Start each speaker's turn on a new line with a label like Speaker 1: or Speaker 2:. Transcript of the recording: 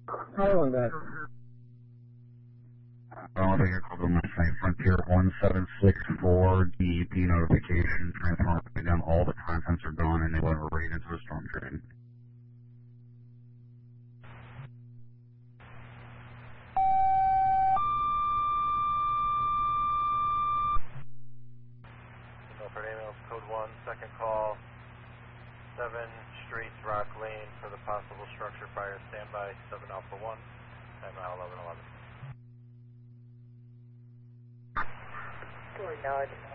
Speaker 1: Following that.
Speaker 2: I think I called on my site, Frontier 1764, DEP notification, transformer down, all the contents are gone, and they will have a raid into a storm drain.
Speaker 3: Code 1, second call, 7 Streets, Rock Lane, for the possible structure fire, standby, 7 Alpha 1, and mile 1111.
Speaker 4: 4 yard.